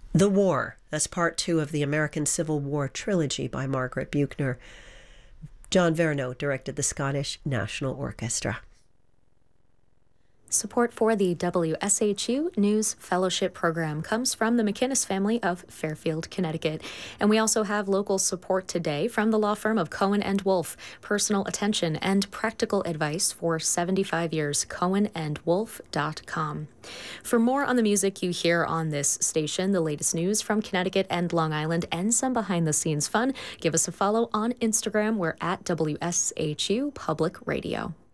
The War. That's part two of the American Civil War trilogy by Margaret Buechner. John Verno directed the Scottish National Orchestra. Support for the WSHU News Fellowship Program comes from the McInnes family of Fairfield, Connecticut. And we also have local support today from the law firm of Cohen & Wolfe. Personal attention and practical advice for 75 years, cohenandwolfe.com. For more on the music you hear on this station, the latest news from Connecticut and Long Island, and some behind-the-scenes fun, give us a follow on Instagram. We're at WSHU Public Radio.